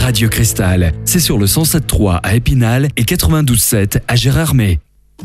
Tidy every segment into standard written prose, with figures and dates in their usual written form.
Radio Cristal, c'est sur le 107.3 à Épinal et 92.7 à Gérardmer.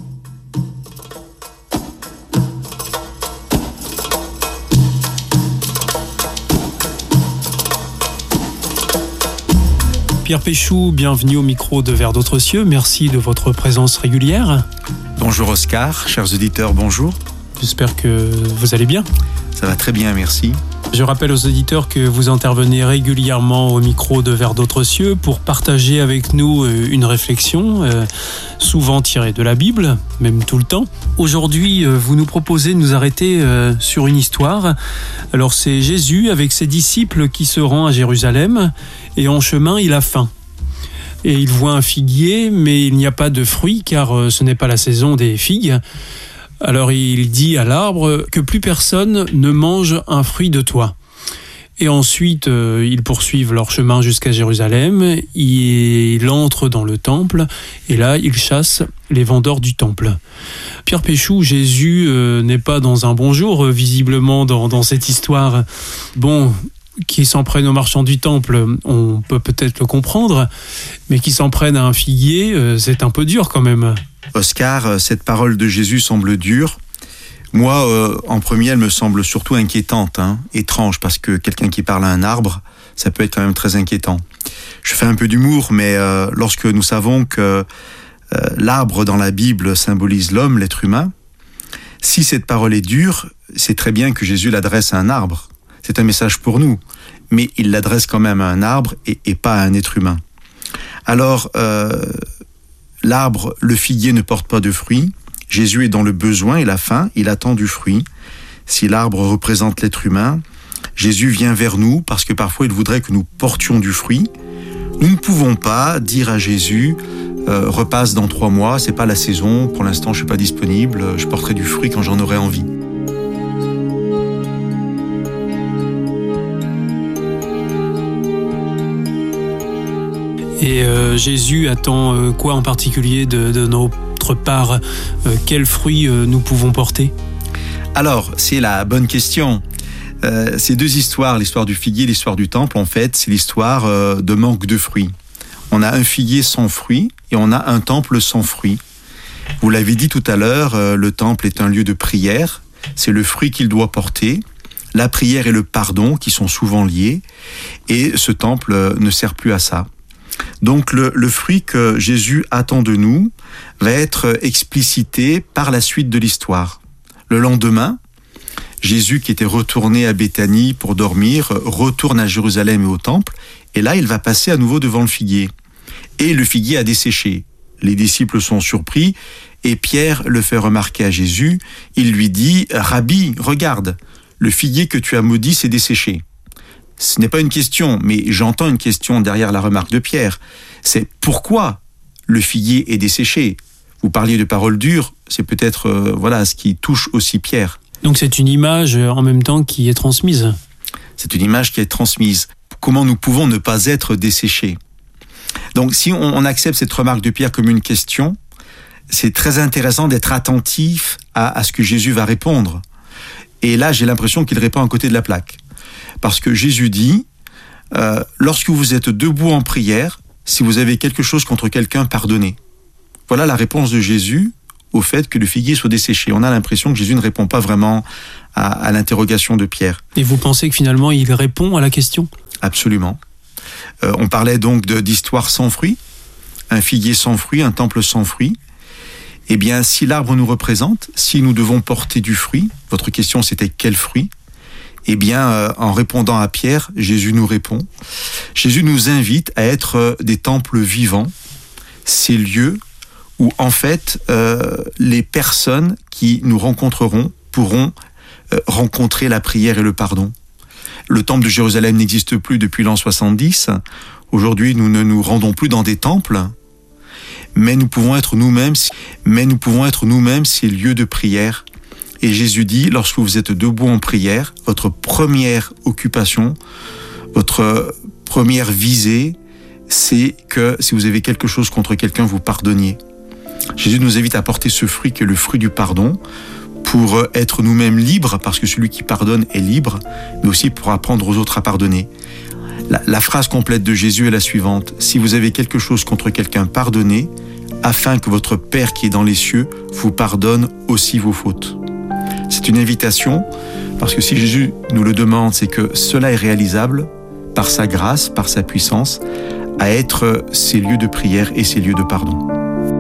Pierre Péchou, bienvenue au micro de Vers d'autres cieux. Merci de votre présence régulière. Bonjour Oscar, chers auditeurs, bonjour. J'espère que vous allez bien. Ça va très bien, merci. Je rappelle aux auditeurs que vous intervenez régulièrement au micro de Vers d'autres cieux pour partager avec nous une réflexion, souvent tirée de la Bible, même tout le temps. Aujourd'hui, vous nous proposez de nous arrêter sur une histoire. Alors c'est Jésus avec ses disciples qui se rend à Jérusalem et en chemin, il a faim. Et il voit un figuier, mais il n'y a pas de fruits car ce n'est pas la saison des figues. Alors il dit à l'arbre que plus personne ne mange un fruit de toi. Et ensuite, ils poursuivent leur chemin jusqu'à Jérusalem. Il entre dans le temple et là, il chasse les vendeurs du temple. Pierre Péchou, Jésus n'est pas dans un bon jour, visiblement, dans cette histoire. Bon, qui s'en prennent aux marchands du temple, on peut peut-être le comprendre, mais qui s'en prennent à un figuier, c'est un peu dur quand même. Oscar, cette parole de Jésus semble dure. Moi, en premier, elle me semble surtout inquiétante, étrange, parce que quelqu'un qui parle à un arbre, ça peut être quand même très inquiétant. Je fais un peu d'humour, mais lorsque nous savons que l'arbre dans la Bible symbolise l'homme, l'être humain, si cette parole est dure, c'est très bien que Jésus l'adresse à un arbre. C'est un message pour nous, mais il l'adresse quand même à un arbre et pas à un être humain. Alors, l'arbre, le figuier ne porte pas de fruits. Jésus est dans le besoin et la faim, il attend du fruit. Si l'arbre représente l'être humain, Jésus vient vers nous parce que parfois il voudrait que nous portions du fruit. Nous ne pouvons pas dire à Jésus repasse dans 3 mois, c'est pas la saison, pour l'instant je suis pas disponible, je porterai du fruit quand j'en aurai envie. Et Jésus attend quoi en particulier de notre part? Quels fruits nous pouvons porter? Alors, c'est la bonne question. Ces deux histoires, l'histoire du figuier et l'histoire du temple, en fait, c'est l'histoire de manque de fruits. On a un figuier sans fruits et on a un temple sans fruits. Vous l'avez dit tout à l'heure, le temple est un lieu de prière. C'est le fruit qu'il doit porter. La prière et le pardon qui sont souvent liés. Et ce temple ne sert plus à ça. Donc le fruit que Jésus attend de nous va être explicité par la suite de l'histoire. Le lendemain, Jésus qui était retourné à Béthanie pour dormir, retourne à Jérusalem et au temple, et là il va passer à nouveau devant le figuier. Et le figuier a desséché. Les disciples sont surpris, et Pierre le fait remarquer à Jésus. Il lui dit « Rabbi, regarde, le figuier que tu as maudit s'est desséché ». Ce n'est pas une question, mais j'entends une question derrière la remarque de Pierre. C'est pourquoi le figuier est desséché. Vous parliez de paroles dures, c'est peut-être ce qui touche aussi Pierre. Donc c'est une image en même temps qui est transmise. C'est une image qui est transmise. Comment nous pouvons ne pas être desséchés? Donc si on accepte cette remarque de Pierre comme une question, c'est très intéressant d'être attentif à ce que Jésus va répondre. Et là, j'ai l'impression qu'il répond à côté de la plaque. Parce que Jésus dit, lorsque vous êtes debout en prière, si vous avez quelque chose contre quelqu'un, pardonnez. Voilà la réponse de Jésus au fait que le figuier soit desséché. On a l'impression que Jésus ne répond pas vraiment à l'interrogation de Pierre. Et vous pensez que finalement il répond à la question? Absolument. On parlait donc d'histoire sans fruits, un figuier sans fruits, un temple sans fruits. Eh bien, si l'arbre nous représente, si nous devons porter du fruit, votre question c'était quel fruit? Eh bien, en répondant à Pierre, Jésus nous répond. Jésus nous invite à être des temples vivants, ces lieux où, en fait, les personnes qui nous rencontreront pourront rencontrer la prière et le pardon. Le temple de Jérusalem n'existe plus depuis l'an 70. Aujourd'hui, nous ne nous rendons plus dans des temples, mais nous pouvons être nous-mêmes ces lieux de prière. Et Jésus dit, lorsque vous êtes debout en prière, votre première occupation, votre première visée, c'est que si vous avez quelque chose contre quelqu'un, vous pardonniez. Jésus nous invite à porter ce fruit qui est le fruit du pardon, pour être nous-mêmes libres, parce que celui qui pardonne est libre, mais aussi pour apprendre aux autres à pardonner. La phrase complète de Jésus est la suivante. Si vous avez quelque chose contre quelqu'un, pardonnez, afin que votre Père qui est dans les cieux vous pardonne aussi vos fautes. C'est une invitation, parce que si Jésus nous le demande, c'est que cela est réalisable par sa grâce, par sa puissance, à être ces lieux de prière et ces lieux de pardon.